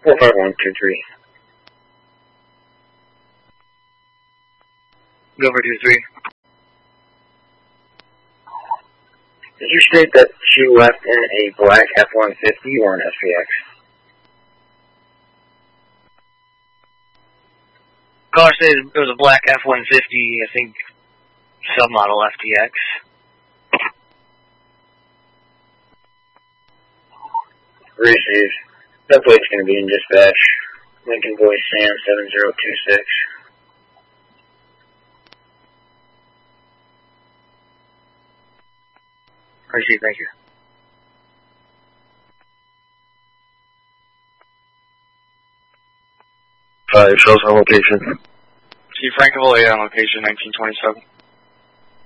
45123. Go for 23. Did you state that she left in a black F-150 or an SPX? Caller said it was a black F-150, I think, submodel FTX. Received. That plate's going to be in dispatch. Lincoln Voice Sam 7026. Received, thank you. Shows on location. Chief Frankville, on location 1927.